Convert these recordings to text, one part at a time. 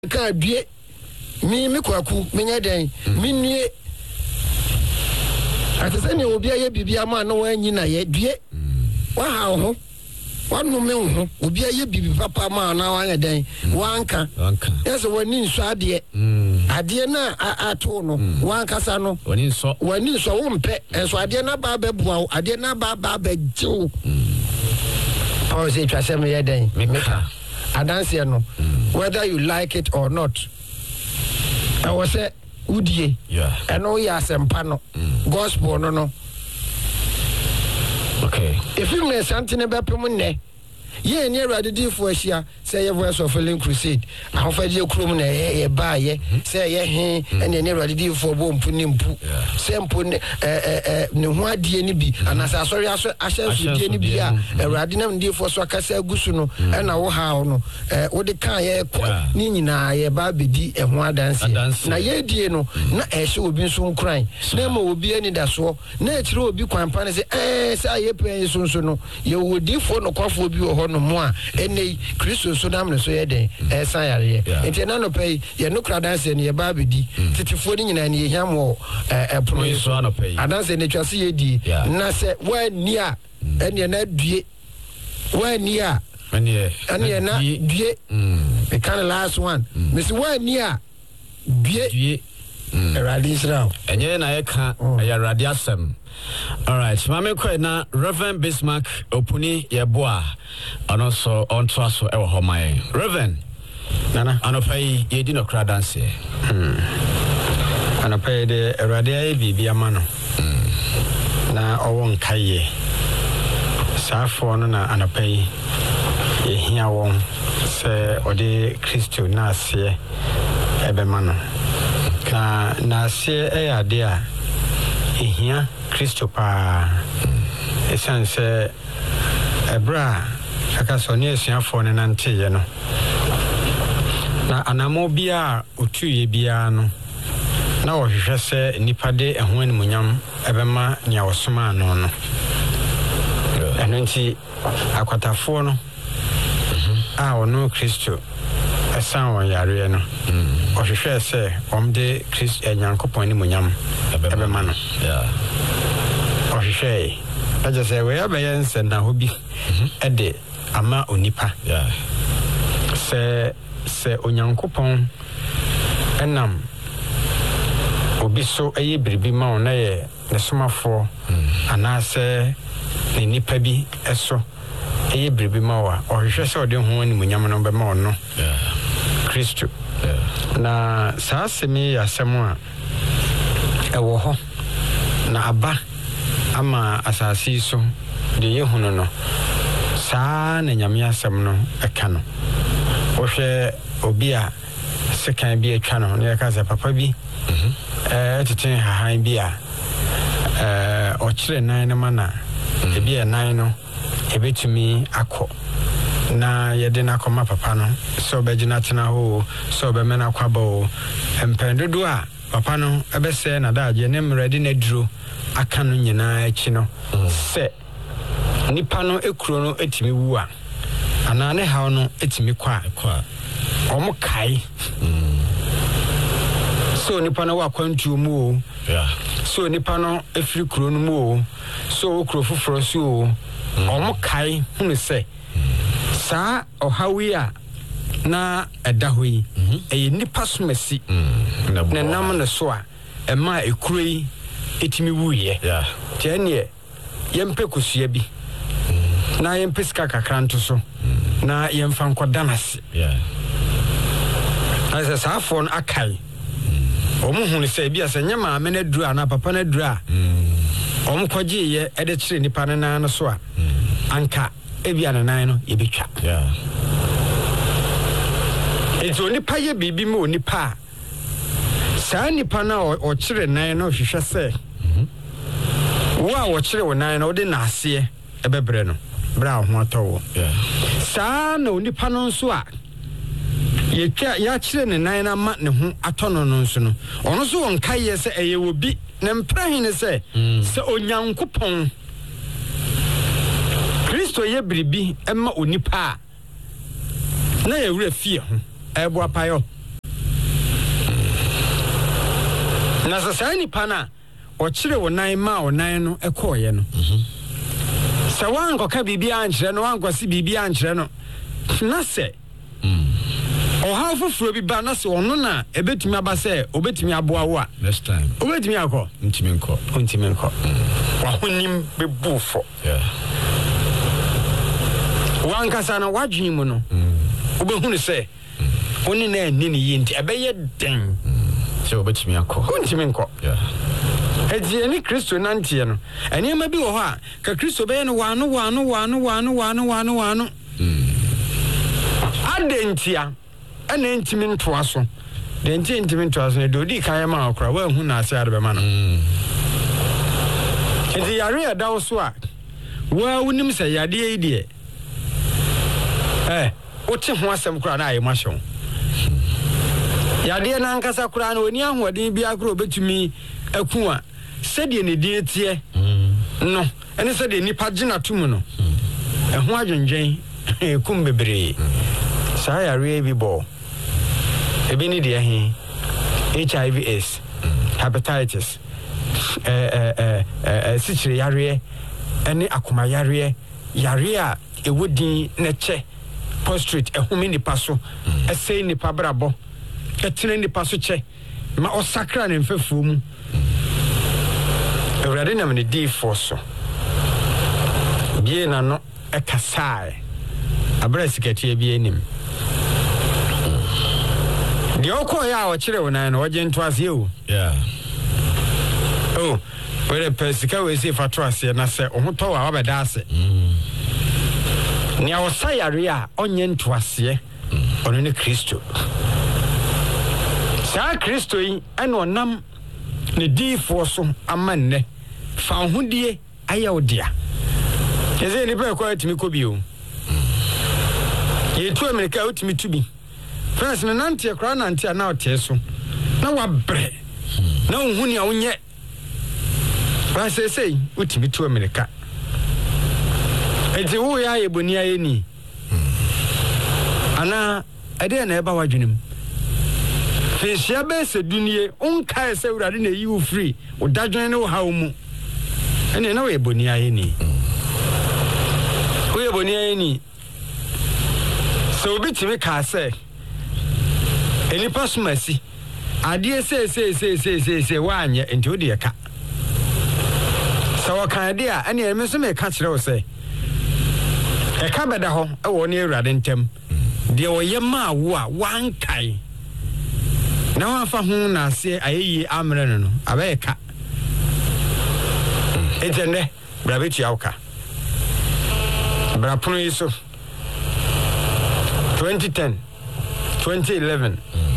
ka due me kwaku menya den me nue atese ne obi aye bibia ma na wanyi na ye due wa ha ho wanu me ho obi aye bibi papa ma na wanya den wanka yes wani nso ade ade na ato no wanka sa no wani nso wo mpe enso ade na ba bebua ade na ba bejew o se twase me ye den meka adanse no whether you like it or not I was say udie and no ya sempa no gospel no okay if you may something about ne ye ni ready di for ahia say your voice of Healing Crusade ahofadie krom na ye ba ye say ye he and ni ready di for bo mpu ni mpu sempo ne ho adie ni bi anasa sorry ahia die ni bi a ready na ndi for so akasa agusu no e na wo ha no wo de kan ye ko ni nyina ye ba bedi e ho adanse na ye die no na e hye obi nso nkran na ma obi ani da so na e kire obi kwanpa ne say ye pen so no ye wodi fo no kwafo obi wo no mo a ene Kristo so nam ne so ye den san yare enti na no pay ye no kra dance ne ye ba bedi titifo ni nyina ne ye hia mo pro so no pay adanse ne twase ye di na se wa ni a ene na due wa ni a ene na due the kind of last one Mr. wa ni a due Radisra enye na ye ka ya radiasem. All right, mame kwe na Reverend Bismarck opuni yeboa ono so onto aso e wo homan Reverend nana anopai ye di no kra dance anopai de erade aye bibia ma no na owo nkaye safo no na anopai ye hia won se ode Kristo na ase ebe ma no na ase e ade a ehia Kristo pa esanse ebra akasoni esiafo ne nante ye no na anamo bia otuye bia no na wo hwehwe se nipa de ehon animunyam ebema nya wosoma no no eno nti akwatafo no a ono Kristo esan won yare no o hwehwe se omde Kristo enyankopon animunyam ebema no ohwehwe aja say we abaye nsenda hobi ede ama onipa se onyankopon enam obi so eye biribi ma ona ye ne somafo ana se ne nipa bi eso eye biribi ma wa ohwehwe se ode ho ni munyam no be ma ono Kristo na saa semi asemo a ewo ho na aba ama asasi so de yehunu no saa na nyame asem no eka no wo hwe obi a sekan bi atwa no ne ka se papa bi tete hahan bi a o kire nan no mana ebi e nan no ebetumi akọ na yede na akoma papa no so begina tena ho so be mena kwabo empendodo a papa no ebese na daje ne mredi na duro aka no nyina achi no se nipa no ekuro no etimi wu a ana ne hawo no etimi kwa omo kai so nipa no wa kwantu mu o so nipa no efiri kuro no mu o so okuro foforo so o omo kai hunu se saa ohawi a na edahoyi nipa somasi na nam ne so a ema ekuro yi etimi wuye tianie yempe kosua bi na yempe ska kakranto so na yemfa nkoda nase asa safo no akai omu hunu se bia se nyama amena dura na papa na dura omu kwaje ye ede kire nipa na no so a anka ebia na nan no yebetwa ezo nipa ye bibi me onipa saa nipa na o kire nan no hwehwe se wa wo kire wo nan no de na ase ebebre no bra ho atowo saa na onipa no nso a yetwa ya kire ne nan na ma ne ho atono no nso no ono so won kai se eye wo bi ne mprahin se onyankopon Kristo ye bribi ema onipa na ye wura fie ho ebo apayo na sasa nipa na ɔkyerɛ wo nan ma wo nan no ɛkɔɔyɛ no sɛ wankɔka biribiara nkyerɛ no wankɔse biribiara nkyerɛ no na sɛ ɔhaw foforɔ bi ba na sɛ ɔno na ɛbɛtumi aba sɛ ɔbɛtumi aboa wo a next time ɔbɛtumi akɔ ntimi nkɔ wahonim bɛbu fɔ wankasa na wadwene mu no wobɛhunu sɛ wo ne na ani ne yie nti ɛbɛyɛ den sɛ wobɛtumi akɔ wontimi nkɔ ɛti ɛne kristo nanteɛ no ɛnneɛma bi wɔ hɔ a ka kristo bɛyɛ no waano adentia ɛna ntimi ntoa so de ntimi ntoa so ne de odi kan ma akora wahu na ase ade bɛma no ɛti yare ɛda wo so a wa wonim sɛ yadeɛ yi deɛ wote ho asɛm kora na ayɛ mahyɛ yadeɛ na ankasa kora na oni ahoɔden bi akora obɛtumi aku a sɛdeɛ ne din tie no ɛne sɛdeɛ nipa gyina to mu no ɛho adwendwen kum bebree saa yare bi bɔ ebi ne deɛ HIV/AIDS hepatitis sikyire yareɛ ɛne akoma yareɛ a ɛwɔ din na kyɛ prostrate ɛhome nipa so ɛsɛe nipa brabɔ ɛtena nipa so kyɛ ma ɔsakra ne mfɛfuo mu awurade nam ne diifoɔ so bie na no ɛkasae abrɛ sikatua bi anim deɛ ɔkɔɔyɛ a ɔkyerɛ wo nan no ɔgye nto aseɛ o wɛrɛ pɛ sika wɔ esi fa to aseɛ na sɛ ɔho tɔ wɔ a wabɛda ase nea ɔsa yare a ɔnyɛ nto aseɛ ɔno ne kristo saa kristo yi ɛna ɔnam ne diifoɔ so ama nnɛ fa hodie ayɛ wo dea ɛsɛ nipa ɛkɔ atumi kɔ bio yɛtu amerika wotumi tu bi France na nante akora nante a na ɔtɛ so na wabrɛ na wohu nea wonyɛ ba sɛsɛi wotumi tu amerika ɛnti woyɛ ayɛ bɔni ayɛ ni anaa ɛdeɛ na ɛba wadwene mu fɛhyia bɛɛ sɛ dunie wonkae sɛ wurade na ɛyi wo firi wo dadwene ne wo haw mu ɛne na woyɛ bɔni ayɛ ni woyɛ bɔni ayɛ ni sɛ obi tumi kaa sɛ enipa somasi adeɛ sɛ woanyɛ nti wode ɛka sɛ wɔka adeɛ a ɛne ɛme nso meka kyerɛ wo sɛ ɛka bɛda hɔ ɛwɔ ne awurade ntam deɛ ɔyɛ maa wo a woankae na woamfa ho na aseɛ ayɛyie ammerɛ no no abɛyɛ ka ɛnti nnɛ bra bɛtua wo ka bra pono yi so 2010 2011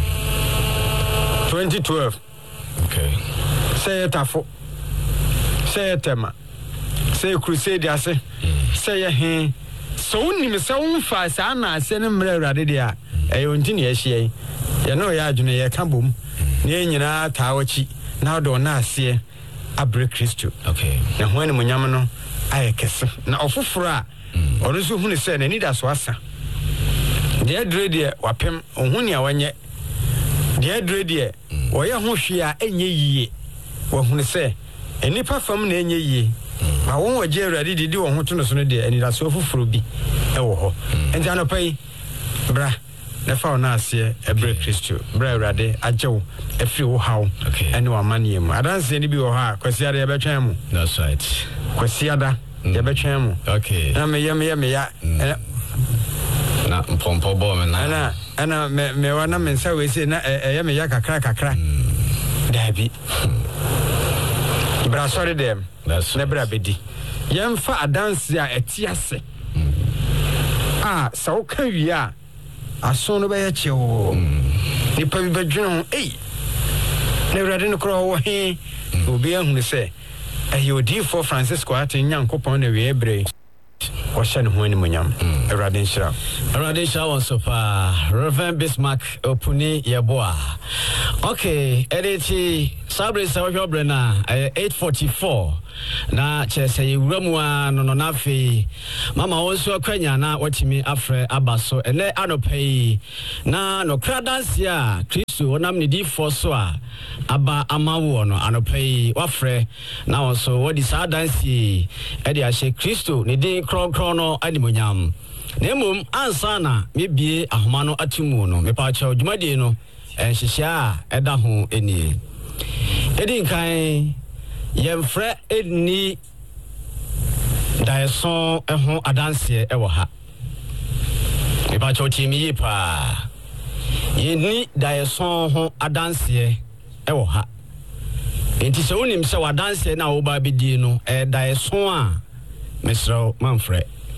2012 sɛ yɛ tafo sɛ yɛ tɛma sɛ yɛ crusade ase sɛ yɛ he sɛ wonim sɛ womfa saa na ase no mmerɛ awurade deɛ a ɛyɛ ɔnti ne yɛahyia yi yɛne ɔyɛ adwene yɛka bom na yɛ nyinaa taa wakyi na wode ɔna aseɛ abrɛ kristo na ho animonyam no ayɛ kɛse na ɔfoforɔ a ɔno nso hunu sɛ n'ani da so asa deɛ adure deɛ wapem ɔho nea wanyɛ deɛ adure deɛ wɔyɛ ho hwee a ɛnyɛ yie wɔhunu sɛ nnipa fam na ɛnyɛ yie ma wɔn wɔgye awurade didi wɔn ho to no so no deɛ anidasoɔ foforɔ bi ɛwɔ hɔ nti anɔpa yi bra na fa wo no aseɛ ɛbrɛ kristo bra awurade agye wo afiri wo haw ɛne w'amanneɛ mu adanseɛ no bi wɔ hɔ a kwasiada yɛbɛtwɛn mu kwasiada yɛbɛtwɛn mu na meyɛ na mpɔmpɔ bɔ me na ana me wana me nsa we se na ɛyɛ me ya kakra dabi bra sorry dem na bra bedi yɛmfa adanse a ɛti ase sɛ woka wie a aso no bɛyɛ kyew nipa bi bɛdwene ho na awurade no korɔ wɔ he obi ahunu sɛ ɛyɛ odiyifoɔ Francisco ate nyankopɔn na wie brɛ wɔhyɛ ne ho animonyam awurade nhyira wɔn so paa Reverend Bismarck Opuni yɛboa okay ɛde ti Sabre sa wo bre na 844 na chese yewuramu no na fe mama wonso akwanya na watimi afre abaso ene anopai na no kradanse a Kristo onam ne di fo so a aba amawo no anopai wafre na wonso wodi sa danse e de ahye Kristo ne din kronkron no animonyam na mum ansa na mebie ahoma no atimu no mepa cha odwumade no enhyehya a eda ho eni edin kan yemfre eni daeson ho adanse e wo ha mepa cha otimi yi pa yeni daeson ho adanse e wo ha enti se wonim se wadanse na wo ba bedi no daeson a mesro manfre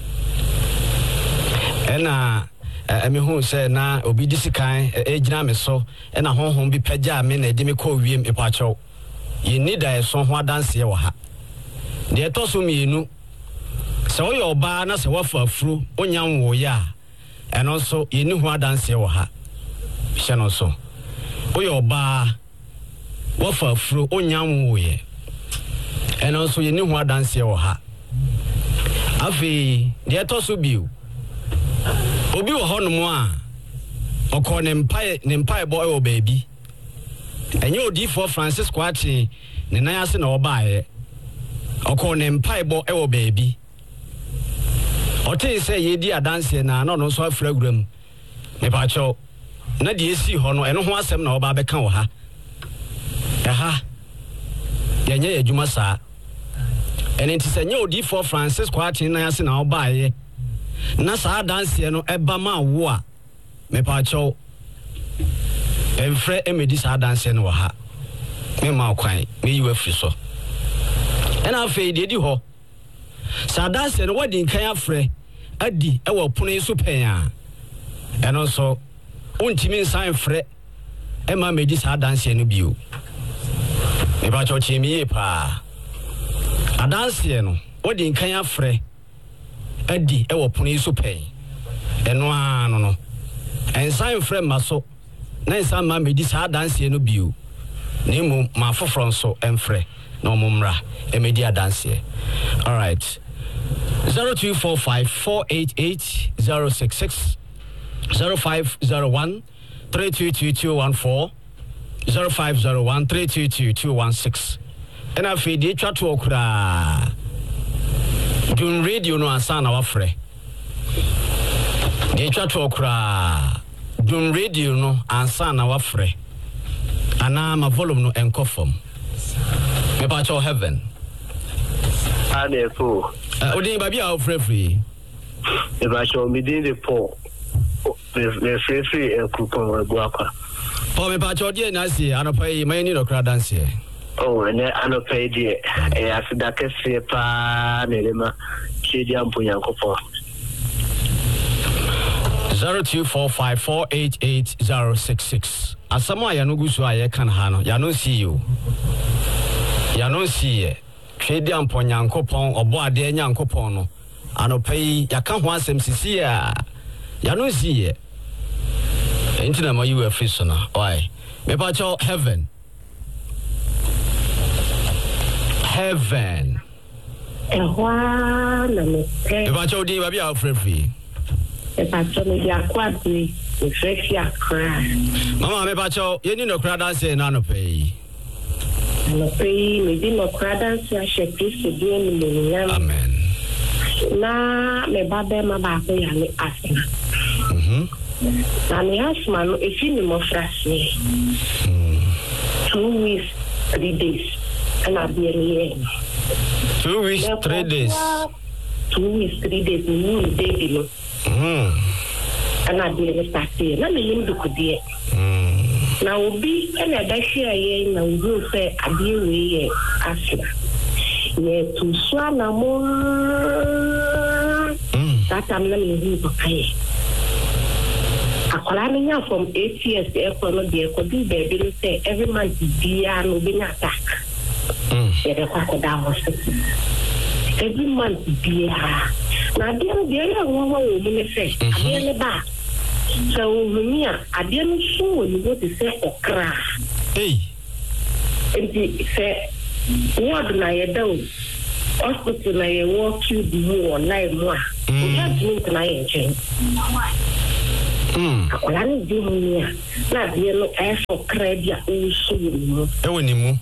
ena emi hu se na obi disikan ejina me so ena honhom bi pagya me na edi me ko wiem epacho ye ni da so ho adanse wo ha de to so mienu se wo yo ba na se wo fa afuru onyam wo ya eno so ye ni ho adanse wo ha hye no so wo yo ba wo fa afuru onyam wo ye eno so ye ni ho adanse wo ha afi de to so biu obi wo honomo a okọ ne mpai boy o baby enye odi for Francisco ati ne nan ase na obaaye okọ ne mpai boy o baby ote se ye di adanse na no so afraguram me pa cho na de esi ho no eno ho asem na oba beka wo ha ha yenye yedwuma saa ene nti se nye odi for Francisco ati nan ase na obaaye na sa danse no eba ma wo a me pa cho emfre emedi sa danse no ha me ma kwan me yiwa firi so ena afi de di ho sa danse no wadi nkan afre adi e wo pono so pen a eno so untimi nsan frɛ ema medi sa danse no bio me pa cho chimi pa adanse no wadi nkan afre adi ewo pono so pen eno ano no ensan frɛ maso na ensan ma medi sa danse no bio ne mu ma foforo so emfrɛ na omumra emedi adanse. All right, 0245488066 0501 3222214 0501 3222216 and afi de twa to okura dun radio no ansa na wafrɛ de twa to okura dun radio no ansa na wafrɛ ana ma volume no enkofom me pa cho heaven ade so odin ba bia ofrɛfrɛ e ba cho mi din de po le free coupon boakwa po me pa cho die na si anopai mani no kra dance oh ene anopai die e afida kese pa nelema chedi amponya coupon 0245488066 asamo ya no gusu aye kan ha no ya no see you ya no see chedi amponya coupon obo ade nya coupon no anopai ya kan ho asem sisi ya no see Intina ma you free na why me pa cho heaven ehwa na me me pa cho di ba bia free e pa cho me ya kwadi e fresh ya kra mama me pa cho ye ni no kra dance na no pay me di no kra dance ya she Kristo di ni ya amen na me ba be ma ba ko ya ni asma na me asma no e fi ni mo frase 2 weeks 3 days and I be here 2 weeks 3 days 2 weeks 3 days ni day no and I be here na me lim du ko die na obi ena da hia ye na obi say ade we ye asma ye tu swa na mo tata na me hu ko kai akola me nya from 8 years e ko no de ko bi baby no say every month dia no be na attack e de ko da hospital every month dia na dia no dia ya wo wo mo ne say ade ne ba so mia ade no so ni go te say okra Enti se ward na ye do hospital na ye walk you the more na more. We have to na ye chen. Akola ni di mu ya. Na die no e for credit o so mu. E woni mu.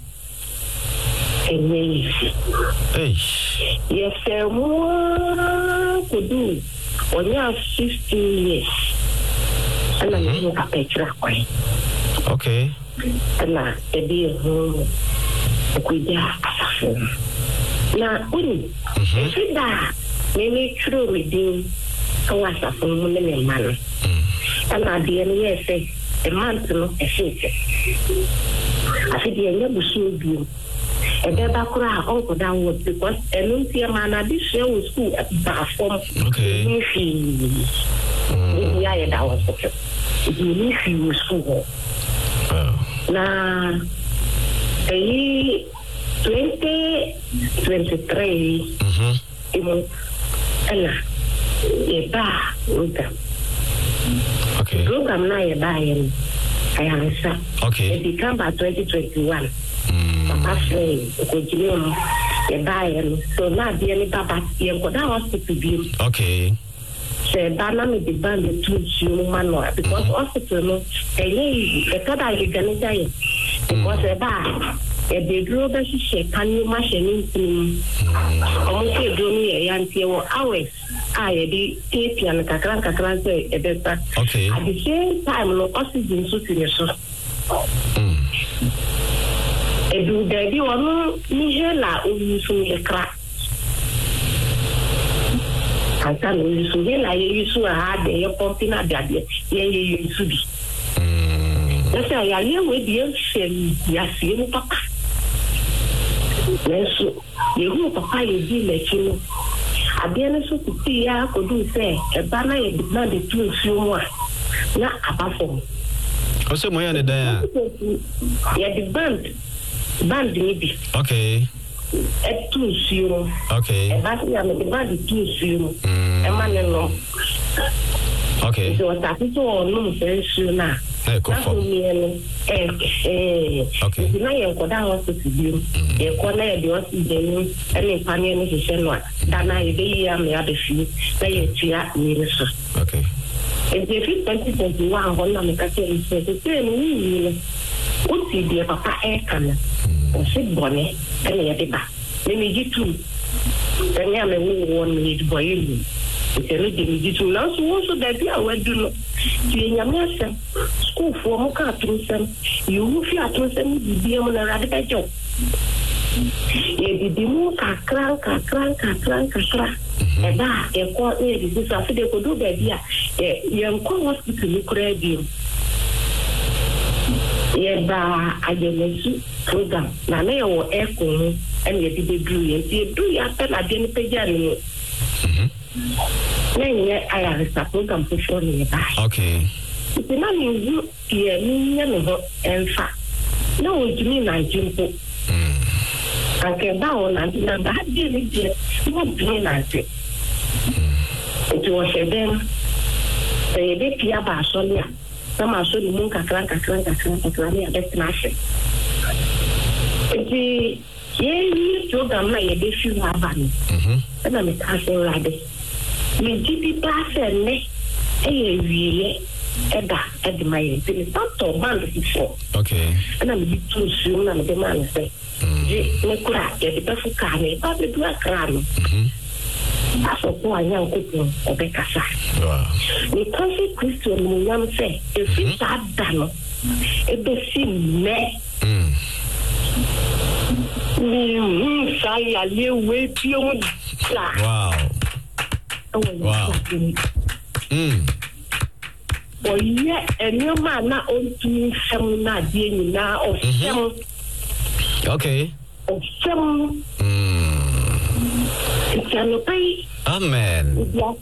Yes, sir. Could do. When you have 16 years, and I'm going to pay you. Okay. And now, a dear home, a good assassin. Now, if you die, maybe true with you, I was a phenomenal man. And I didn't say, a month, a future. I said, you're never so good. And then back uncle downward because a lumpia man at this show school at the form. Okay. Yeah, that was okay. If you was school. Now, 2023, okay. Program na I answer. Okay. It became by 2021. Papa friend, so now the only Baba here got that hospital bill. Okay. Say Bana me the band the two manual because hospital no the kada you can die because a bar the global she can you machine almost a drone hours. I the tape and kakran say okay. At the same time no oxygen so so. Edu baby wono ni hela uyisu ekra anta no uyisu hela yeyisu ha de ye pompi na dade ye yeyisu bi esa ya ye we bi sheri ya sie mu papa yesu ye hu papa ye di lekino abia ne so kuti ya kodu se e bana ye na de tu nsuo na abafo o se mo ya ne dan ya the band maybe. Okay. At 2-0. Okay. And that's why I'm the band 2-0. And man no. Okay. So that is all no very soon now. Hey, go for. Okay. Now you go down to you. You go na the hospital and in panic ni se no. That na be ya me abefi. Na ye tia ni so. Okay. And the 2021 go na me ka say ni Uti dia papa ekana. Ose bone ene yede ba. Me jitu. Ene ame wo ni boy ni. Ene de jitu na so da dia wadu no. Ti nyame asem. School for mo ka trusem. You fi atrusem bibia mo na rade pejo. Ye bibi mo kakran. Eba e ko e di so afide ko do ba dia. Ye nko hospital ni kura bi. Yeba ajenesu program na na yo eko and ye di do ye do ya pe na de ni peja ni na ye aya sa program for ni ba okay ti na ni yu ye ni nya no enfa na o jimi na jimpo anke ba o na ba di ni de mo bi na te ti o se dem e be pia ba so ni sama so ni mun kakran ni destination. Eti ye program na ye be fi wa ba ni. Na me ka se rade. Me jibi pa se ne e ye wiye eda mai ni tanto band before. Okay. Na me tu su na me de man se. Je me kura ye de ba fu ka ne ba be du akra no. Aso ko anya nkopo obekasa. Wow. Ni kasi Kristo mu nyam se e fi sada no e be si me. Ni sai ali we pio mu. Wow. Wow. Oye enyo ma na ontu sem na die ni na o sem. Okay. O sem. Amen.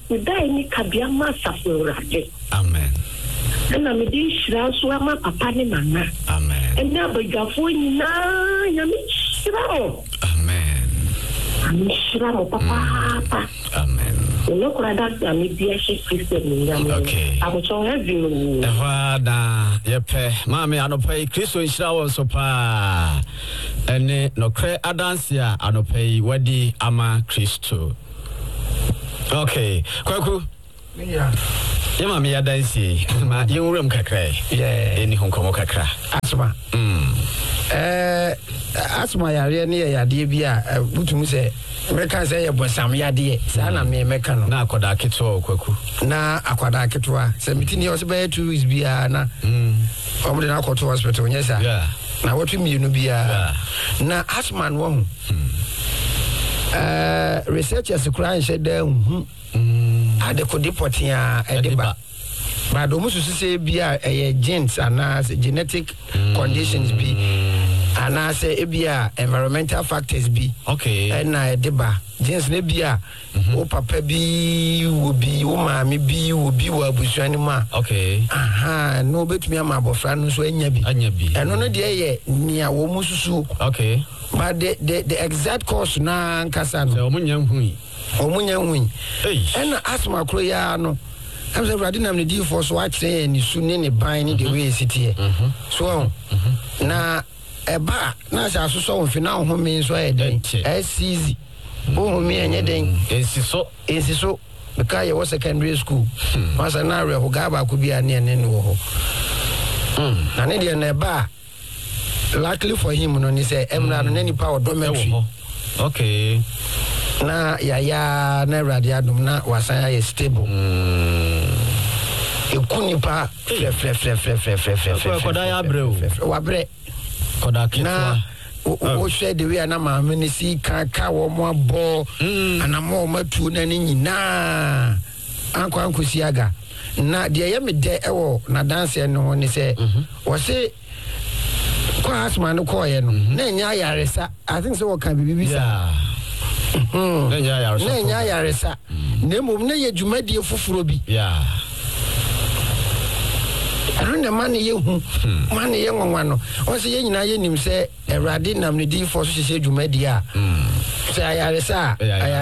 Amen. And I'm a dish, my papa and mama. Amen. And now, but you're for you now, you're Amen. Amishira mo papa. Amen. No product am be Christian ngam. Okay. Abucho heavy. Na yepe mama anopai Kristo nhyira won so pa. Ene nokre adansia anopai wadi ama Kristo. Okay. Kwaku. Yeah. Yema me adansi ma yenwuram kakra. Yeah. Eni honkomo kakra. Asma. Asma yare ne yade bia butumu se meka se ye bosam yade sa na me meka no Na akoda keto Kwaku. na akwada ketwa se mitini o se be 2 weeks bia na omde na akoto hospital nyesa Yeah. na wotu mienu bia na asma no hu researchers kura nche da hu ade ko deportia edeba but do musu se bia genes ana genetic conditions bi ana se bia environmental factors bi Okay. na edeba genes ne bia o papa bi wo bi wo maami bi wo bi wo abusuani ma Okay. aha no betumi ama abofra no so anya bi eno no de ye nia wo mususu. Okay. But the exact cause na nkasa no Omunya hui. Hey. And asthma kro ya no. I'm say brother na me di for so watch say ni su ne ban ni the way sit here. So na eba na sa so so fi na ho me so e den. SCZ. Ho me enye den. Ensiso because you was secondary school. Once na re ho ga ba ko bia ne ne wo ho. Na ne de na eba luckily for him no ni say emra no nani power dormitory. Okay. Na ya na radiadum na wasan ya stable. Ekunipa fle. Koda ya breu. Wabre. Koda ketwa. Na o share the way na ma me si kan ka wo mo abo anamo matu na ni nyina. Anko siaga. Na de ye me de ewo na dance no ni say wo say kwa asma no ko ye no na nya yaresa. I think so can be bibisa. Na nya yaresa. Nemom na ye dwumadie foforo bi. Yeah. Arunda man ye hu. Man ye nwanwa no. O se ye nyina ye nim se Awurade nam ne di for so hye dwumadie a. Se ayaresa.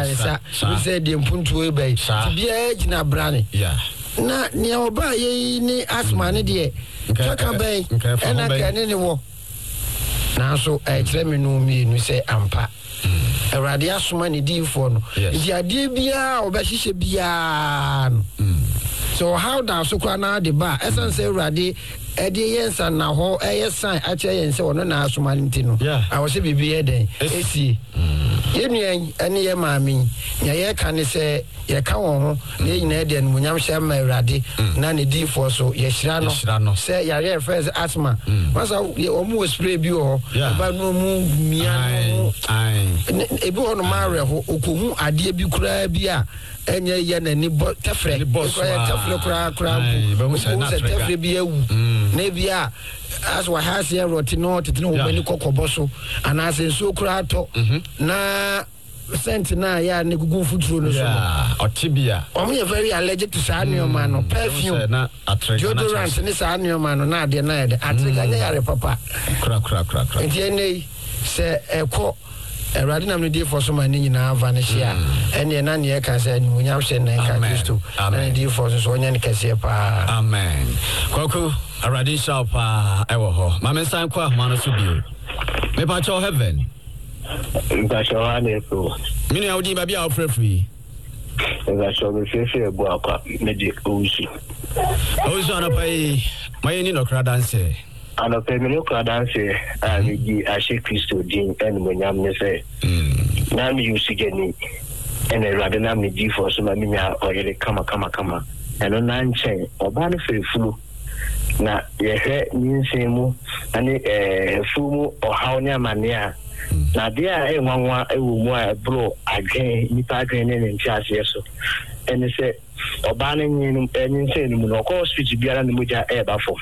We say de mpuntu e bai. Bia gina brane. Yeah. Na ne oba ye ni asma ne de. Kaka bai. Ena ka ne wo. Na so kire me no mi nu se ampa. Awurade asoma ne di for no. Di ade bia obahihye bia no. So how down so kwa na de ba esan say Awurade e de yensa na ho sign a che yensa wono na asoma ntino. I was say bibi e den esi. Yenu ene ye maami nya ye ka ne se ye ka won ho ne nyina de no nyam hye ma Awurade na ne di for so ye hyira no se yare first asthma once omu spray bi ho ba no mu mia no ebi ho no mare ho okohu ade bi kura bi a enye ye na ni tefre kura bu se tefre bi ewu na bi a as wa has here rotino tetino wo bani kokobo so anase so kura to na sent na ya ne gugu futuro no so otibia omo very allergic to sanyo no perfume na deodorant ne sanyo no na de na de atrega nya yare papa kra enti se eko Awurade nam ne di for so man nyina vanish ya ene na ne ka se nyunyam hye na ka Kristo na di for so onya ne kase pa amen Kwaku Awurade sha pa ewo ho mama san kwa ma no so bio me pa cho heaven Bashawane so. Mini audi ba bia ofrefri. Bashawe fefe bo akwa meje ousu. Ousu anapai mayeni no kra dance. Anapai me no kra dance amigi ashe Kristo din enmonyam ne se. Na mi yusu geni. Ene rade na mi di for so ma mi nya oyere kama. Eno na nchen oba ne ferefulu. Na yehwe ninsemu ani fumu ohaw ne amane a na dia enwanwa ewu mu a bro agwen nipa agwen ne ntiase so ene se oba na nyinu ense ni mu no ko speech biara ne muja eba fo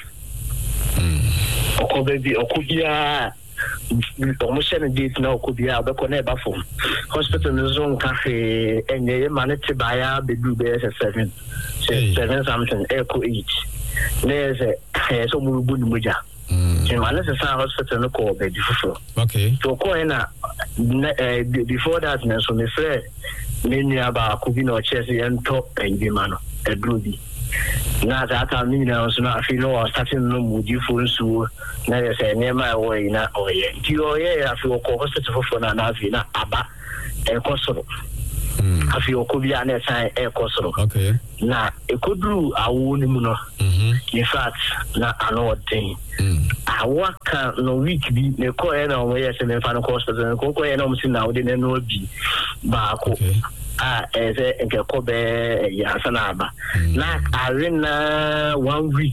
okobebi okubia omo shene date na okubia obeko na eba fo hospital no zone cafe enye ma ne tibaya bedu be 7 something echo 8 neze so mu rubu ni muja Manchester hospital no ko be different. Okay. So ko na before that na so me frɛ me nua ba ko bi na o chese yento ebi ma no eduro bi na ata me nyina so na afi no o starting no mudi fo nsuo na ye say nema e wo yi na oye ti oye afi o ko hospital fo na afi na aba e ko soro afi o ko bi ana sai e ko soro okay na e ko duru awo ni mu no in fact na ano odin awaka no week bi ne ko e na o ye se me fa no hospital ko ye na o msi na o de ne no bi ba ko eze nke ko be ya sana aba na arena 1 week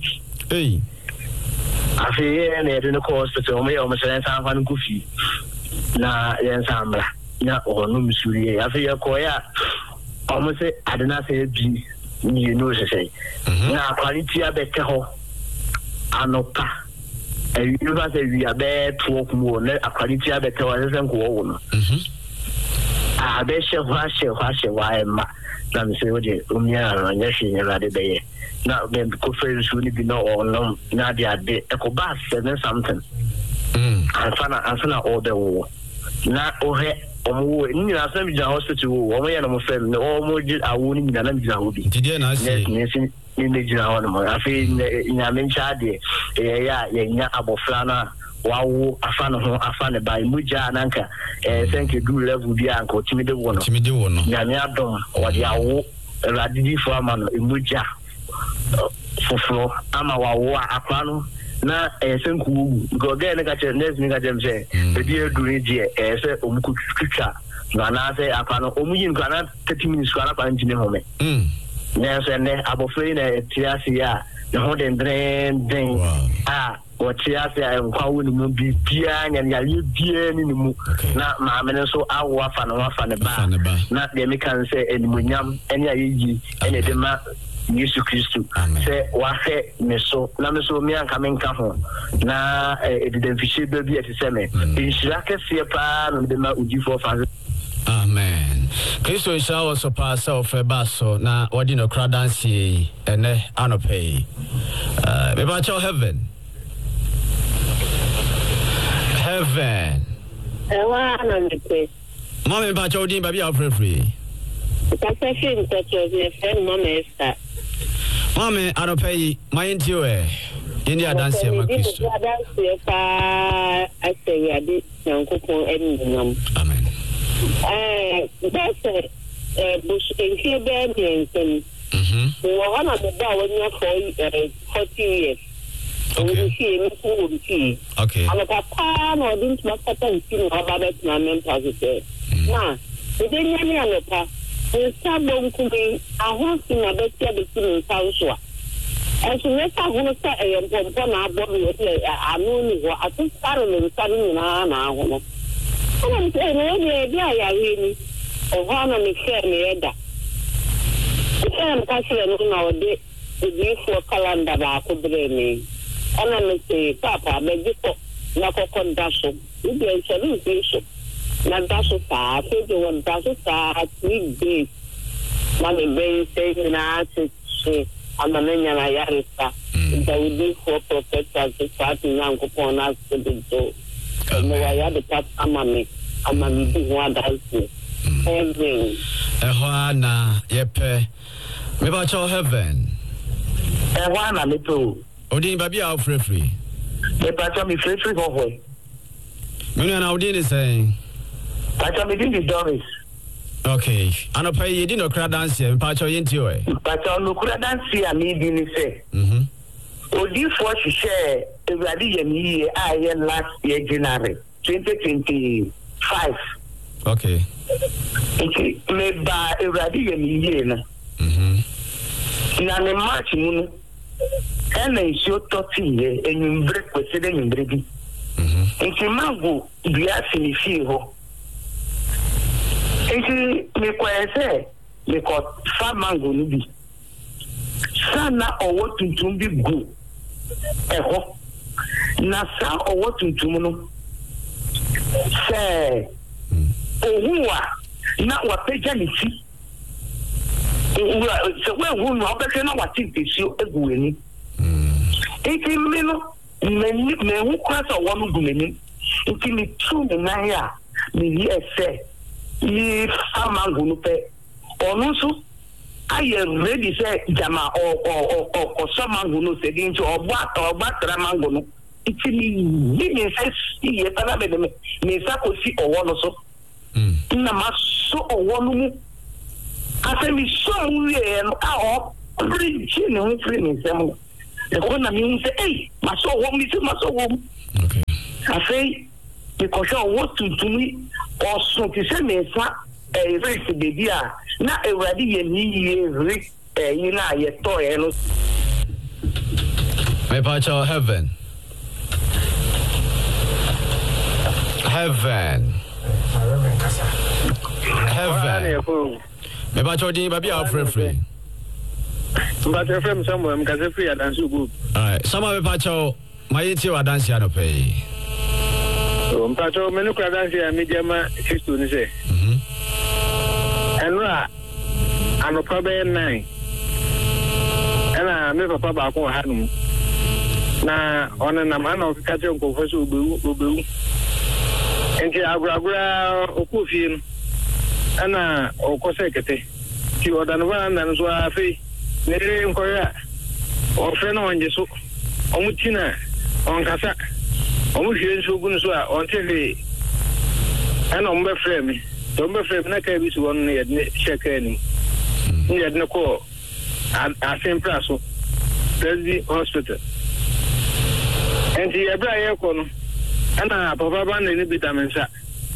afi ne de no hospital o me o mse san fa no kufi na yen samra na o no misuri afi ya ko ya o mse adena se bi ni no se sei na quality abete ho anopa you ba se wi abe to okumo na quality abete ho se nko wo no abe she wa na me se oje umia anya shi ne rade be na be ko fe su ni bi no on na dia de e ko ba 7 something ansana order wo na ohe omo ni na sa bi ja hospital wo omo ya na mo fe no omo ji awo ni na bi ja wo bi dide na se ni me jina wo no afi nya me ncha de ya nya abofra na wawo afano ho afane bai muja nanka thank you do level bi anka otimi de wo no nya me adom o de awo radidi fo ama no muja fofo ama wawo akwano na senku go ge ne ka che nes ni ka jem se e bi eduri die se omuku twitwa na na se akwano omuyin kwa na 30 minutes kwa na kwa njine home na se ne abofre na tiasi ya ne ho den otiase nkwa wo ni mu bibia nya ya bia ni mu na ma me nso awo afa ne ba na de me kan se enimonyam ene ayeyi ene de ma Yesu Kristo se wa he me so na me so mi anka me nka ho na ediden fiche be bi ati se me inshira kese pa no de ma ujifo fa. Amen. Kristo shawo so pa se ofe baso na wadi no kra dance ene anope me ba cho heaven ewa anampe mama ba cho din ba bia free Passion touches the friend Mama Esther. Mama, I don't pay my into India dance here, my Christian. I say, I did Uncle Amen. That's a bush in here, baby, and one of the bow when you're 40 years. Okay. I'm a papa, or didn't my papa and see about it, my mentor. Now, the day I'm a papa. Sabon kumi ahonsi na betia betini nsauswa esu nesa honosa eyempompo na abobi wote anoni ho atusaro ne nsani na ahono ana mse ne bia ya hini ohana me share ne eda kasire no na ode ebifo calendar ba ko breme ana mse papa begito na kokonda so ibe nsani nso na daso sa feje won daso sa 3 days mami ben say na se amamenya na yarisa da wudi for protector to start nyanko pona so do no ya de tap amami di ho adalse everything ehwana yepe me ba cho heaven ehwana me to odin ba bia free me ba cho me free ho ho me na odin is saying Pacha me di Doris. Okay. Ano pa yi di no kra dance e pacha yenti o e. Pacha no kra dance ya mi di ni se. Odi fo hwehwe ewadi yemi ye last year January 2025. Okay. Okay, me ba ewadi yemi ye na. Na ne March mu no. Ena isio 30 ye enyumbre kwesede enyumbre bi. Nti mango bia finifi ho. Esi me kwese me ko fa mango ni bi. Sana owo tuntum bi go. Eho. Na sa owo tuntum no. Se ohuwa na wa peja ni fi. Se we hu no obeke na wa tin pesio egu eni. Eti me no me hu kwasa wo no gu meni. Eti me tu me na ya me say yi amango no pe onu so aye ready say jama or samango no say into ogba tra mango no itini me say ye tana be me sa ko si owo no so na ma so owo no mu ase mi so we no a free no free me sem e ko na mi say eh ma so owo mi so ma so owo okay ase because what to me or so to say me sa race baby na ewradi ye ni race you na ye to e no me pa cho heaven me pa cho din ba bia free but your friend somewhere because free and so good all right some me pa cho my ti wa dance ya no pay mpacho menu kwa dance ya mediama Kristo ni se enra anopa be 9 ena me papa ba ko hanu na ona na mana ka che nko fo so obewu enti aguragura okofie no ana okose kete ti odanwa na nso afi nere nkoya ofe na onje so omutina onkasa omuhwe nso gu nso a ontele ana ombe frame na ka bi so won ye ne sheka ni ni ye ne ko a sempre so Thursday hospital enti ebra ye ko no ana papa ba ne vitamin sa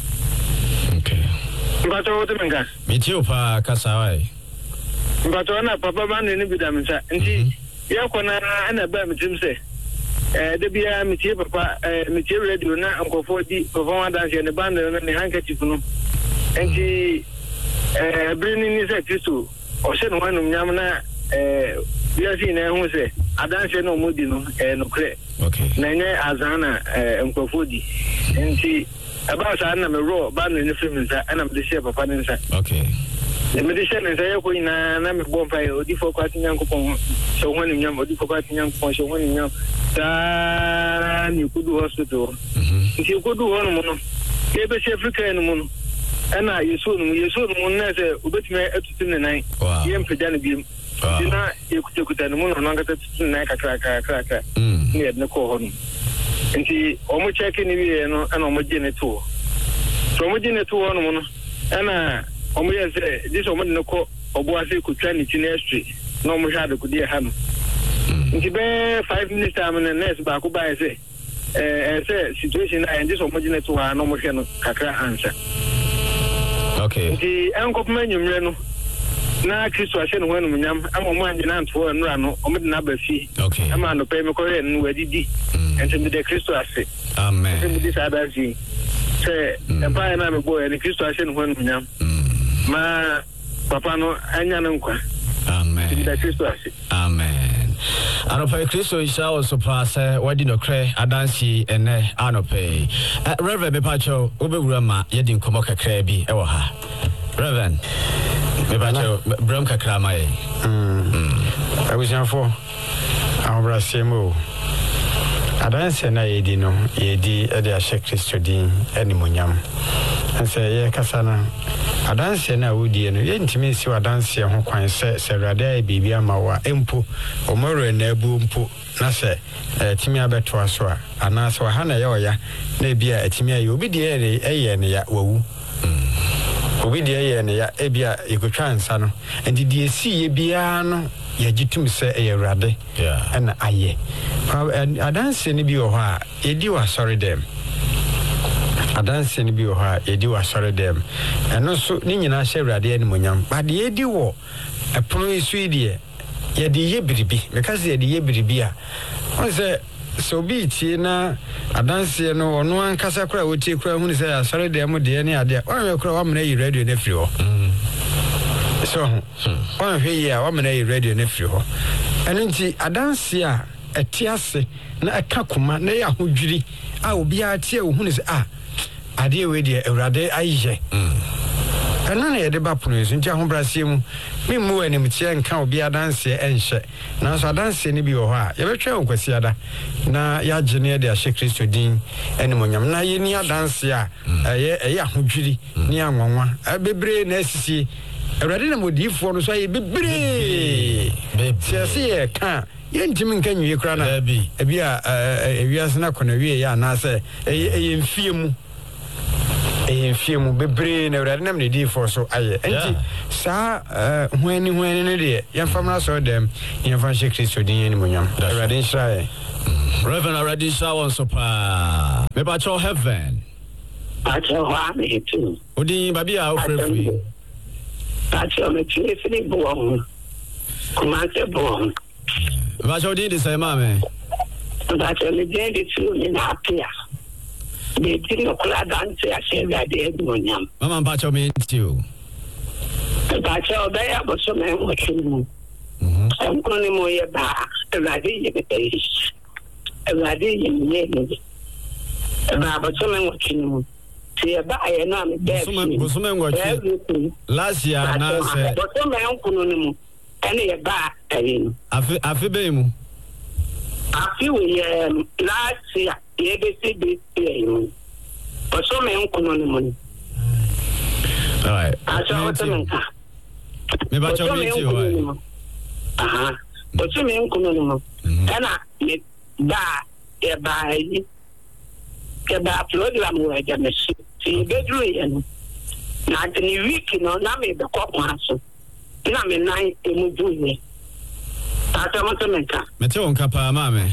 okay mbato wote menga me ti opa kasa wai mbato na papa ba ne vitamin sa enti ye ko na ana ba mitim se de bia mitie papa mitie radio na nkofo di papa wa dance ne band ne handkerchief no enti brini ni se Kristo o se no wanum nyam na bia si na hu se adanse no modi no no kre okay na nye azana nkofo di enti aba sa na me ro band ne film nsa ana me de share papa ne nsa okay me de share nsa ye ko na me bon fa odi fo kwati nyankopon so woni nyam odi fo kwati nyankopon so woni nyam ta ni kudu hospital nti kudu hono mo no ke be se Africa no mo no ana yeso no na se obetime atutu ne nan ye mpeda ne biem dina ekuta no mo no ngata tutu ne kakra ni edne ko hono nti omo check ni wie no ana omo gene to so omo gene to hono mo no ana omo ye se dis omo ne ko obo ase kutwa ni tinestry no mo hade kudi ha no nti be 5 minutes time na nurse ba ko ba say say situation na ndi so mo gine to ha no mo hwe no kakra answer okay nti enko pema nyumre no na Kristo ase no hwanu munyam ama mo anje na nto nra no o me na ba fi okay ama no pe me ko re no wadidi enti me de Kristo ase amen me di sada ji se empa na me boy ni Kristo ase no hwanu munyam ma papa no anya no nkwa amen de Kristo ase amen Anope Kristo isha also pass wadi no kre adansi ene anope Reverend Mepacho obewura ma yedi nkomo kakra bi ewo ha Reverend Mepacho bram kakra ma ye abusianfo awra semo adansi na yedi no yedi e de ahye Kristo din animonyam ense ye kasana adanse na wodie no yentimi si wadanse ho kwan se rada bibia ma wa empo omoro na abu mpo na se timi abeto aso a ana se wa ha na ye oya na bia timi ayi obi de eye ne ya wawu obi de eye ne ya ebia ekotwa nsa no enti de esi ye bia no ye gitum se eye rade na aye adanse ne bi o ho a edi wa sorry dem adanse ni bi o ha edi wa sore dem eno so ni nyina hye wrade ani monyam ba de edi wo epono isu die ye de ye biribi because ye de ye biribi a on so bi tie na adanse no ono ankasa kra wotie kra hu ni se asore dem de ne ade o me kra wa mena yi radio na firi ho so on hwe ya wa mena yi radio na firi ho eno nti adanse a etiase na aka kuma na ya hodwiri a obi a tie wo hu ni se ade we de Ewrade ayije ɛna na yɛde ba pono so nti ahobraseɛ mu memmu animtiɛ nka obi adanseɛ ɛnhyɛ nanso adanseɛ no bi wɔ hɔ a yɛbɛtwa wo nkwasiada na yɛagye ne yɛde ahyɛ Kristo din animonyam na yɛni adanseɛ a ɛyɛ ahodwiri ne anwanwa bebree na asisi awurade na modiifoɔ no so ayɛ bebree sɛsɛ yɛ ka yɛntimi nka nwie kora na ebi a ewiase na kɔna wie yɛ anaasɛ ɛyɛ mfie mu bebree na awurade nam ne diifoɔ so ayɛ enti saa hwani no deɛ yɛmfa mmra sɛ dɛm yɛmfa nhyɛ Kristo din animonyam awurade nhyira yɛ Reverend already saw on so pa me ba cho heaven Pacho wa me too odi babi a ofrefri Pacho me tue fini bon commence bon ba cho di de say ma me Pacho me den de tue ni na apia de ti no kula dance a se ga de edunyam mama Pacho me too Pacho ba ya bo so me mo tunu ko ni mo ye ba radi ye be radi ye ni ba bo so me mo tunu ti ba ye na me be so me ngwachi last year na say bo so me nkunu ni mu ene ye ba ayin afi be mu afi we last year ye be si be ayin bo so me nkunu ni mu all right me ba cho me ti o aha bo so me nkunu ni mu ena me ba ye ba yi ke ba program wo ja me si bedru ye no na the week no na me be ko so na me nine emu duye ata mo to menka me te on kapa ma me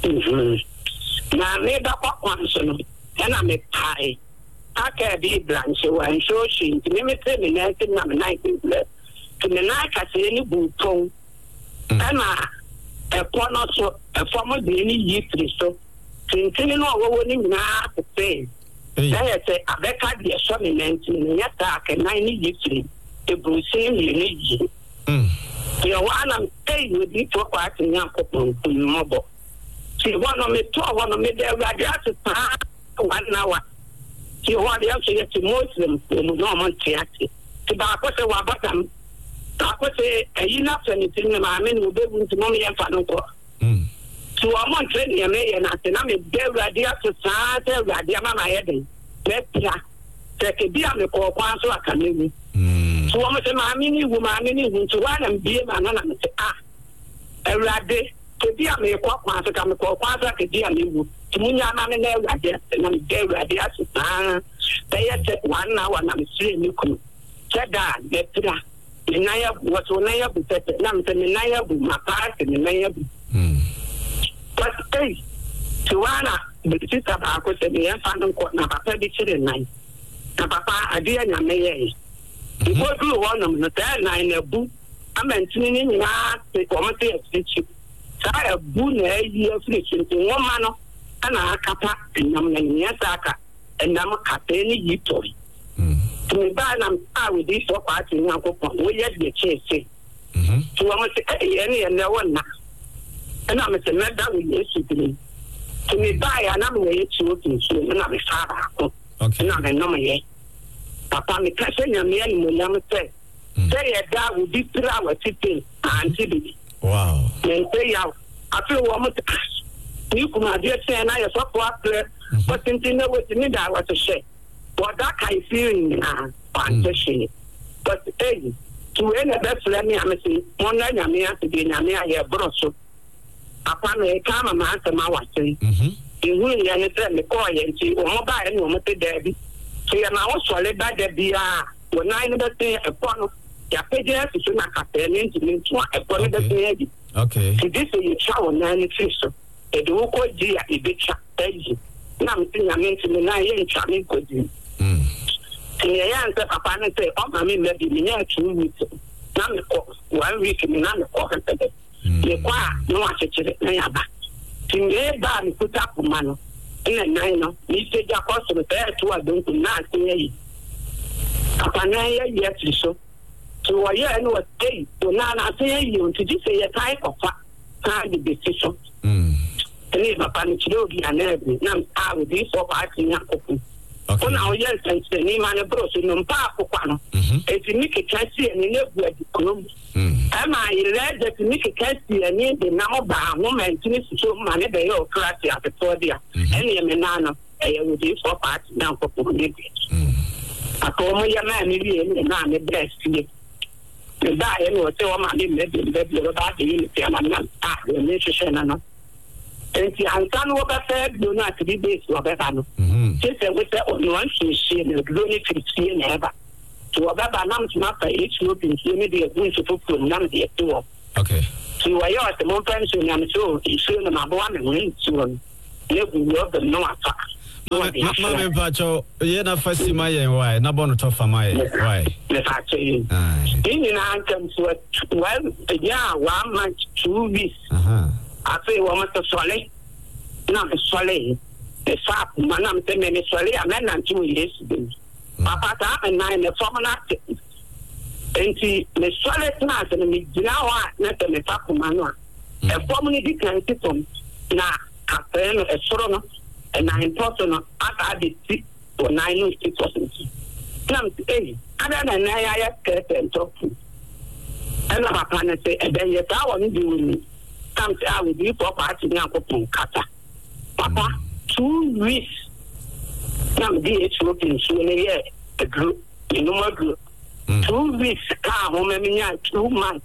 na me ba ko so no na me pai aka bi branch wa nso shi me te me na te na me nine to me na ka se ni buton na e no so e form de ni yi Kristo tintini no wo ni na pe na yete abeka de so me nanti ni yata ka nine ni yi ebusin ni yi yo wana mtei wedi to kwa tinya ko mobo ti wono me to wono me de radiate pa wana wa ti wadi ya se ti muslim mo no man tiati ti ba ko se wa batam ta ko se ayina fani tin ma me no be bunti mo me yafa no ko ti wa mon train ya me ya na te na me de radiate sa te radiate mama ye de be pia te ke bia me ko kwa so akanemi so wo me se maami ni wu so wa na mbie ma na me se Ewurade ke bia me ko kwa so ka me ko kwa so ke bia me wu ti munya na me na Ewurade na me de Ewurade asuta be ye te wan na wa na me sire ni ku cheda de tra me na ya wo so na ya bu tete na me se me na ya bu ma pa ke me na ya bu but ti wana be ti ta ba ko se me ya fa no ko na papa bi chire nai na papa ade ya nya me ye Because you want them to tell nine a book. I'm mentioning in the committee of teaching. So I have boon a year fishing to one man and a capa and I'm Yasaka and I'm a captain Yitoy. To me, I'm out with this for party Uncle Pong. We yet the chase. So I must say, any and no one now. And I'm a semester with yesterday. To me, buy an amway to swim and I'm a father. Okay, I'm a nominee. Papa me kase nyame ani mo nyam say say da wo di tra wa tipe anti bi wow men say ya afi wo mo ni kuma dia say na ya so ko apre but tintin na we ni da wa to share but that kai feeling na anti she but hey to any best let me am say mo na nyame ati bi nyame aye broso apa me ka mama anta ma wa say ihu ya ne say me ko ye nti o mo ba e no mo te da bi so ya na wo sole ba da bia wo nine be say e pono ya peje so na kapele nti ntu e pono be say bi okay this is you chawo nine fiso e do ko ji ya e be cha peji na mti nya menti na ye ncha me ko ji ti ya nse papa ne say o ma me me bi me nya 2 weeks na me ko 1 week me na me ko hete me kwa no a chechire na ya ba ti me ba mi kuta kuma no ina nai no ni se ja ko so te to adon ku na tin yi papa na ye so to wa ye no wa tei to na tin yi on ti se ye kai ko fa ka di decision ni papa ni chiro gi anabi na a we di so pa tin ya ko ku Okay. Ona oye sense ni mane bro so no mpa akokwa no. Eti mi kekasi ni na bu adikonom. Ama ire de mi kekasi ni de na oba moment ni so mane be yo krati apeto dia. Ene me na no e wo di for part na ko ni. Akomo ya na ni bi ni na me bless ni. The guy no say o ma ni me be ba de ni te na na ni se na no. Enti ankan wo ba fe do na 3 days wo ba no. Say we say on one she no do ni fiti na eba. So wo ba na mtuma pa each open see me dey go to put na dey to. Okay. So why you at the moment so na so issue na bo am we so ne go yo the no afa. Mama Pacho, ye na fasi ma ye why na bono to fa ma ye why? Le fa che. Ini na antem so well yeah 1 month 2 weeks. Afi wo ma to sole. Na me sole. The fap manam te me sole amena ntu yes. Papa ta na me formula. Enti me sole na se me gina wa na te me fap manwa. E formula di kan titom na afen no e soro no. And I person at the 6 or 9 or 6%. Come to any other than I get and talk to. And I can say, and then you want to do with me. Come to I will be for party now for Kata. Papa, 2 weeks. Come DH looking soon a year, a group, a normal group. 2 weeks, come home, 2 months,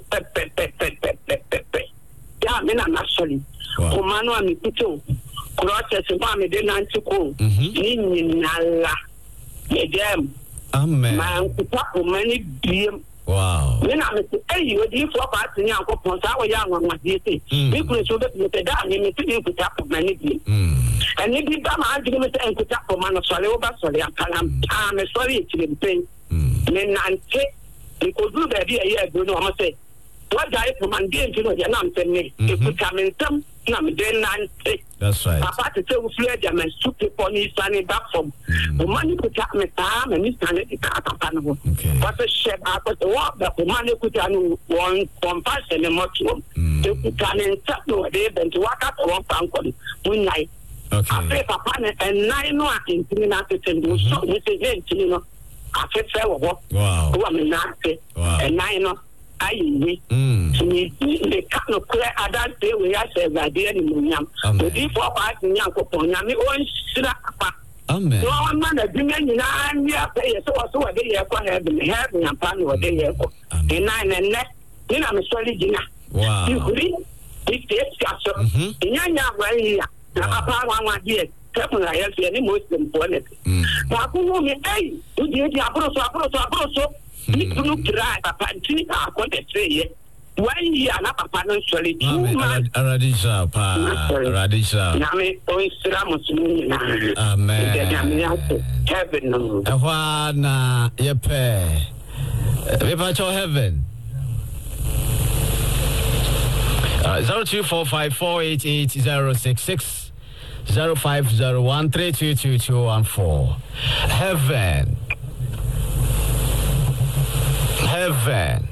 yeah, men are not sorry. Oh, man, I'm put process of me then antiko ni nala medem amen man kuta many dim wow me na me say you dey for part ni akopon sa wo ya nwa di say me kure so be da ni me ti kuta for many dim and ni bi ba ma andi me say kuta for man so le wo ba so le akala me sorry ti le pen me nante e ko do be bi e do no ma say what guy for man dey ti no ya na me me e kuta me ntam na me dey nante. That's right. Papa to say we fled them and took the pony standing back from the money put up me time and this time the car papa. But the ship after the walk that the money put on one compassion and much one. They put on and tap no day then to walk out one pound one night. Okay. I pay papa and 9 no in after 10 so we say you know I said wow. Who am not and 9 no I me the kind of clear adult day we are saying that dear Munyam. The before part in Yankopon, Yami on Sirapa. Amen. So I'm not a women in Anya pay so a day having a pan or day airport. The 9 and net, then I'm a solid dinner. Wow. You read it takes castle in Yanya way. Now, one dear. I have any Muslim quality. But who me, hey, you did the Abroso. You look right, Papa, and I want to say, 1 year, not Papa, no, surely 2 months. Radisha, Radisha. Name, Ramos, amen. Heaven, Juana, Yepe. Vipacho heaven. 0245488066 0501322214. Heaven. Heaven.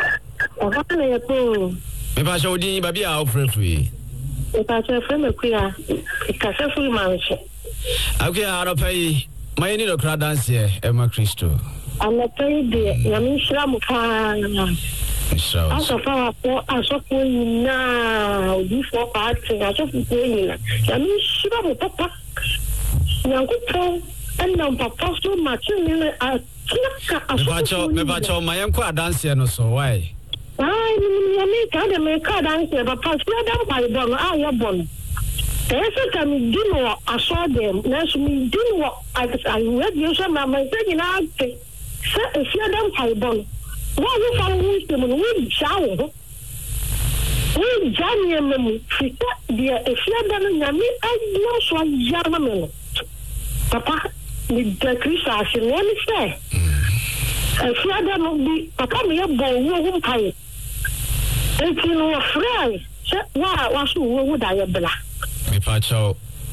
Me pa show din ba bia ofrefri. Me pa show frame kuya. Ikase full manche. Akuya no pay. My ni do kra dance e ma Kristo. Ana pay de na mi shira mu ka. So. Asa fa ko aso ko na odi fo pa ati aso ko ni na mi shira mu papa. Nyanko and papa so much ni a me bacho mayenko dance no so why? Me can't make a dance, but pass them by bon. I am born. There's a time dinner. I saw them. Let's me dinner. I read you some mamma saying, I say, if you're them by bon. What we found wisdom and we shower. We Johnny, if you're done, I know so young. Papa, with the Christmas, and let me say, if you're done, be Papa, me a boy who pay. If you know a friend, why was you would I bla? Me pacho.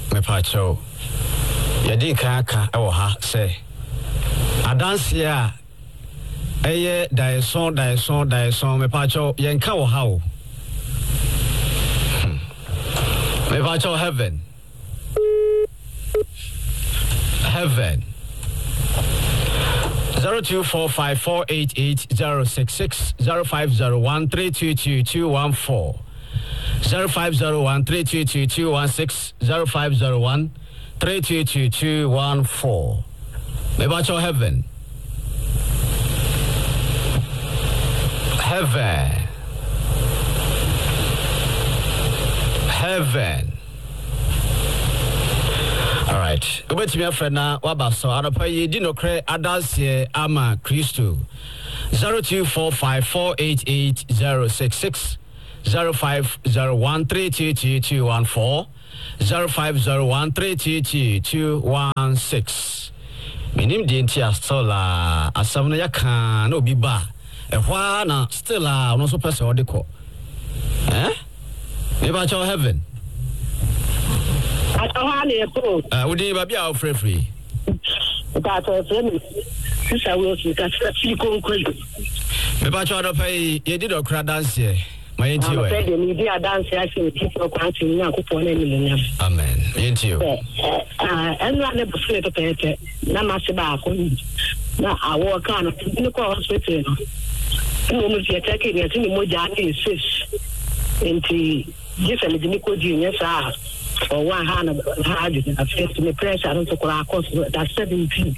Yadi kaka ha say. Adansia. Eye daison me pacho yenka wo ha o. Me pacho heaven. 0245488066 0501322214 0501322216 0501322214 Mebacho Heaven All right. Over to me, friend. Now, what about so? I don't pay you. Dino cre Adansie Ama Christo 0245488066 0501322214 0501322216. Minim di ntia sola asamno yaka na obi ba ehwa na still no so person odeko Maybe cho Heaven Udi baby out free. That friend. Sister will see that she go quick. Maybe cho do pay ye did okra dance here. My into you. The media dance actually people quantum na kupon any. Amen. Into you. And I never feel to pay. Na masiba ko. Na awo kan no ko hospital. No mo fi take ni ati mo jani fish. Enti gisele di ko di nyesa. For 100 I faced me pressure I don't cost that 17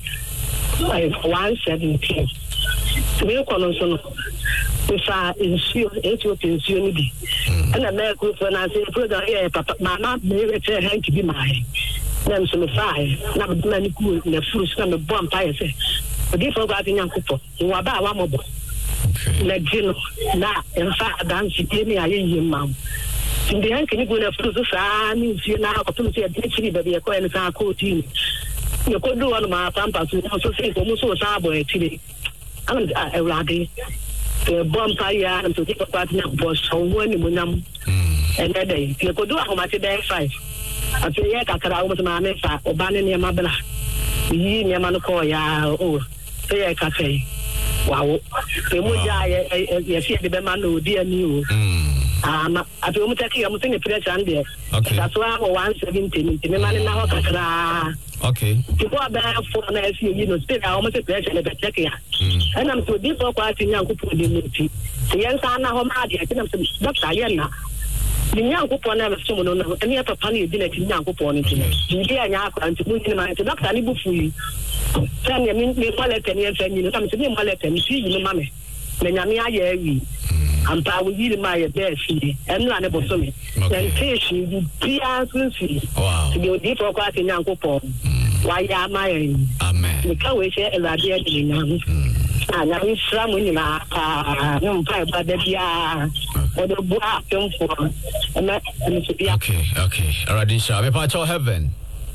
117 to me so if I ensure Ethiopian and America when I say here papa mama me return hand to be my then so me fly na me mani cool na fruits na me bomb pie say but if I got in yankupo wa ba wa mo bo na gino na in fact dance me ayi mam in the end, can you go to the fan? You now to see a ditchy baby, a coin and a coating. You could do one of my pampas who also say almost so sabo today. I'm a raggy. The bomb fire and to take a partner was so one in and that day. You could do how much a day 5. I say, yeah, I could almost my mesa or banning your mother. Ye, your man call ya, oh, say I can say. Wow, the Muja, you see the man who dear new. I feel like I'm taking a pressure on there. Okay. That's why I'm 117. The man in our car. Okay. To go back for an SU, you know, still I almost a pressure in the check. And I'm so deep for quite in young people. The young son, I'm happy. I think I'm Dr. Yana. The young couple never someone on any other funny dinner in young couple on it. You hear and to move in my Dr. Nibufu. Tell me, me, wallet and yes, and you know, come to me, wallet and see you, mammy. Then I'm here. I'm probably my best, and none of me. Then fish, you be answering. Wow. To go deep for quite in young couple. Why am I? Amen. You can't wait a idea in young. And I'm some in my no pipe, but the or the black film for. Okay. All right, shall we part of Heaven?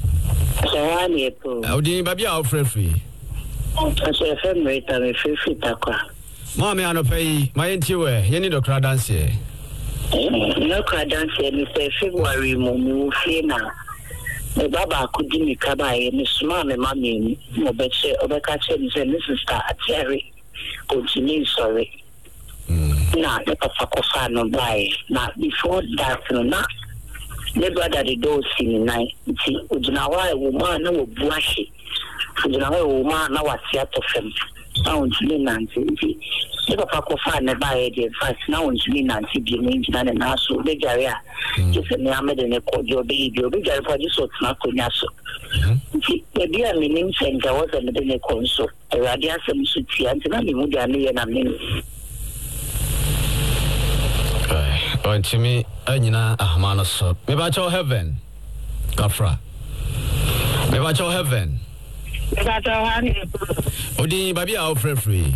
How do you baby out free? I say, family, I'm a free takwa. Mommy, I don't pay my interview. You need a crowd dance here. No crowd dance here, Mr. February, Momu, Flena. The Baba could give me Kabai, Miss Mammy, Mammy, Mobeche, Obekache, and Mrs. Terry. Go to me, sorry. Now, the Papa Kofano by. Now, before that, no, the brother the door singing night. See, Ujinawa, woman, no buashi. Ujinawa, woman, now what's yet of him. Now, Nancy, if a Paco fan by the first now, Nancy, be named and also the Garia. Just a Mohammed and a cordial baby, you'll be there for this sort of Naconaso. The dear meaning saying there was a little console, a radiasum suit, and Mudani and I mean. Oh, to me, Anina Ahmanaso. Maybe I told Heaven, Gafra. Maybe I told Heaven. Odi baby out free.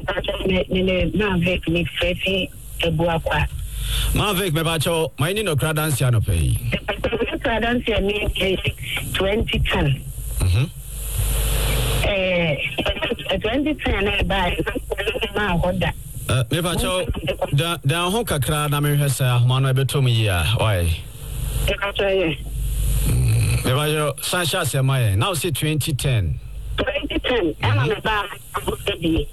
Mavik me bacho my ni no credence ya no pay. Credence ya ni 2010. 2010 buy na hoda. Me bacho da ho kakra na me hwesa ahoma no betom yi a oi. Me bacho Sasha se my now say 2010. 2010 I'm a bar okay.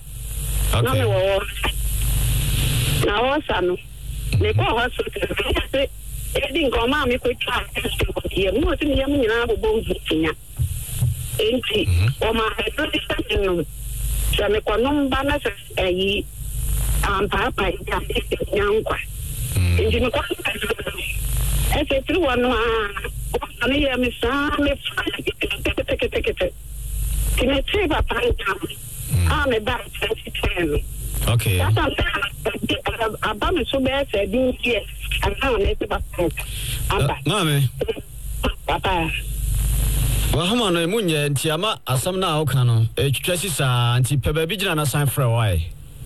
Now also me go hospital e din ko ma me ko try here mo tin ya me na bo bo tinya enti o ma no sɛ mekɔnom ba na sɛ ayi ampaapa nyankwa nti mekɔ ɛsɛ tiri wɔ no a ɔne yɛ me saa mefa ketekete nti metee papa ntam a meba tɛn no okay aba me so bɛyɛ sɛ bi ntiɛ ansa na ɛsɛ papa aba maame papa wahoma no emu nyɛ nti ama asɛm na woka no etwitwa sisa nti pɛ baabi gyina na san frɛ why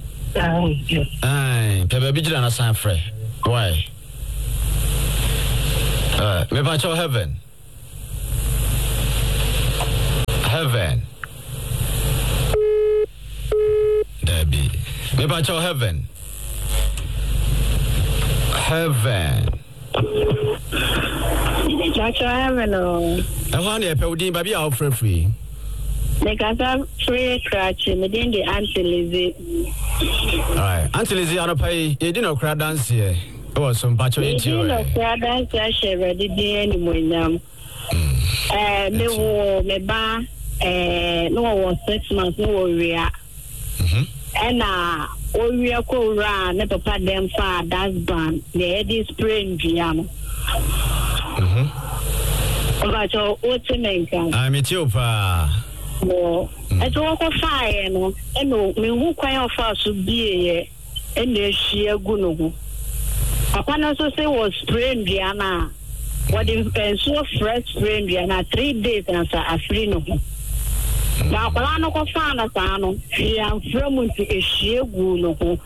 ai pɛ baabi gyina na san frɛ why me pa cho heaven Debbie me pa cho heaven Chacho heaven oh. Ehwa na epe udin baby a free. Me kasa free scratch me din the Auntie Lizzie. Alright, Auntie Lizzie anopai ye di no kra dance here. E was some pacho enti o. No kra dance share ready dey ni monyam. Me wo me ba no was 6 months no ria. Na owia ko ra ne papa dem fa dance band the head spray ndiam. Obacho otemenka. I'm etiopa. No. Eto ko fire no. Eno me hu kwan ofa so bie e na ehia gu no ho. Papa no so say was spray ndiana. What the so fresh spray ndiana 3 days and sa afri no ho. Na kwala no ko fa na sa no. Fi amfram nti ehia gu no ho.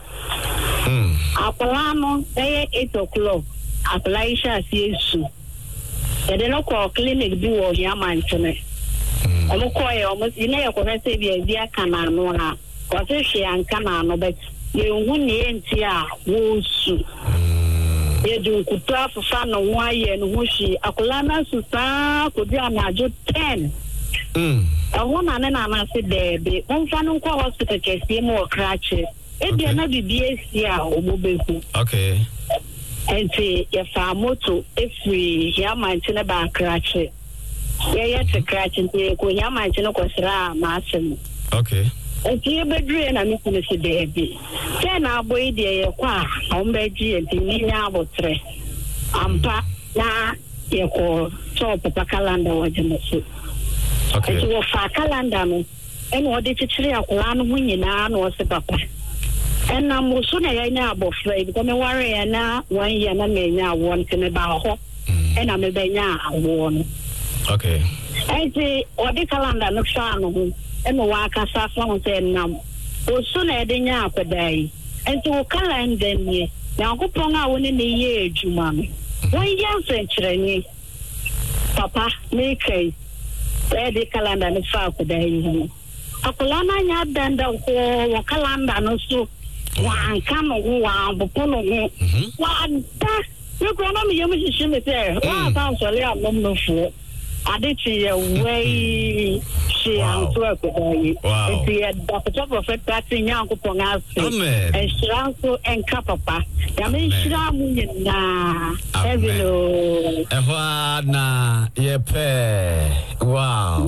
Akwala no 8 o'clock. Apply sha si esu. They no call clinic do or Yamantone. Omokoye almost in a conversation via canano ha. What is she and canano, but you wouldn't entia wosu. You do could draft for fun of 1 year and wushy. Akulana Susa could be a major 10. A woman and I said, baby, one fan call hospital case, more crutches. It be another BSC or mobile. Okay. And say, if our motto, if we hear my tin about cratchet, yet a cratch and say, go hear my tin of Massimo. Okay. And see a bedroom and I'm missing a baby. Then I'll boy dear, on bedgy and the hour three. Pa, na, ye call, so Papa Calendar was in the soup. Okay. And you were far calendar, and what did you say? A one winning was the papa. And I'm also now afraid because I worry and now 1 year and I may now want to about and I'm a benya one. Okay. I say, what the calendar no shan and the waka saffron said now. Or soon I didn't have a day. And to calendar me now go pong out in the year, Jumami. 1 year century, Papa, make a the calendar no far for day. A colonna had done the whole calendar no so. One come one bopono one that you go on me you should say one sounds a little no for I did see a way she and to a good the top of it that in young pongas and shranko and capapa yamin shram na hello ehwana yepe wow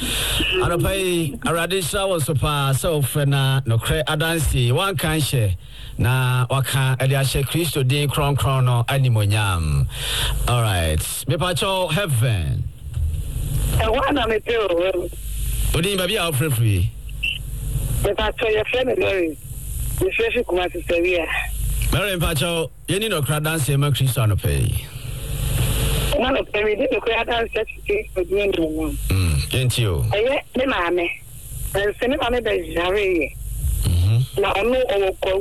anopai aradisha was so frena no kre adansi one can share na waka eliashe Kristo din kron no animonyam. All right, me pacho heaven. I wanna me too. Odi baby a free. Me pacho your friend Mary. The fresh kuma sisteria. Mary pacho, you need no crowd dance e ma Kristo no pay. One of them did the crowd dance for doing no. Ain't you? Eh, me mame. And se me mame be jare. Na ono owoko.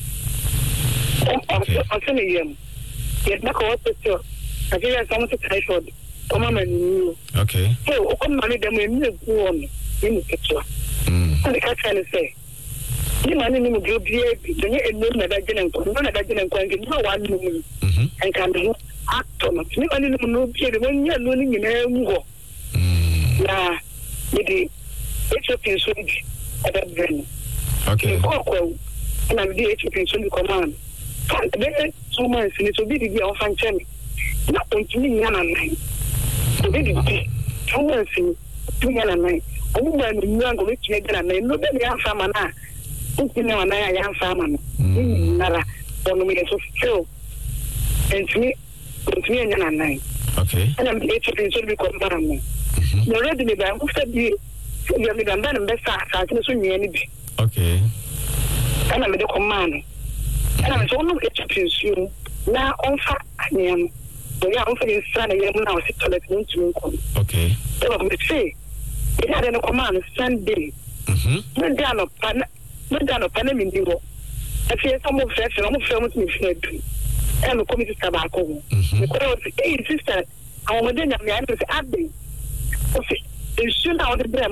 I'm saying, yet not hospital. I give some to typhoid. Come on, okay. So, come on, them in the in the picture. And the cat can say, you man in the group here, the name that I didn't go, none of that didn't go and get no one woman and can do act on it. You man in the movie, when you're learning in a go. Nah, with the HOP switch at that venue. Okay. And I'm the HOP switch command. Then 2 months in it will be the year of Fanchemi. Not going to me, Yana. To be the 2 months in tunya na nai omu ba ni nwa ngo metu ega na nai no be ya fa ma na ntine wa na ya fa ma no nara ono me so feel entimi enya na nai okay ana me etu bin so bi ko mbara mo no ready me ba ko fa bi ya me gamba na be sa so nyi ni bi okay ana me de ko ma no ana me so no etu bin so na onfa anyam ya onfa ni sana ya mu na o si toilet ntimi ko okay so me say it had a command Sunday. No down of Panama. I feel some of fresh and almost famous me fled. And the committee tobacco. The crowd, hey, sister, I want to say, Abbey. Okay, they should out the